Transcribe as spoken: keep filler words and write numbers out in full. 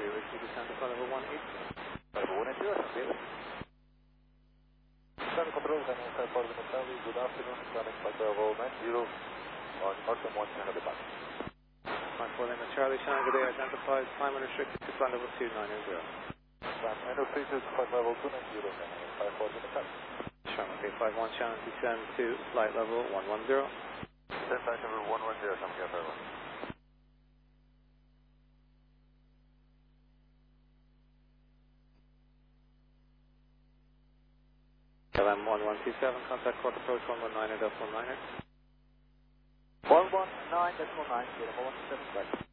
Whiskey, descend to flight level one eight zero. Level one eight zero, David. Sun Control, Canyon Sky Port Charlie, good afternoon, Islamic flight level nine zero on Northern one China departure. Flight four Lima Charlie, China, good day, identified, climb unrestricted to flight level two nine zero. Climb unrestricted to flight level two nine zero, Canyon Sky Port Charlie. Sharma, okay, five one China, descend to flight level one one zero. Descend flight level one one zero, China, Sky Port. K L M one one two seven, contact port approach one one nine decimal nine. one one nine decimal nine, K L M one one two seven,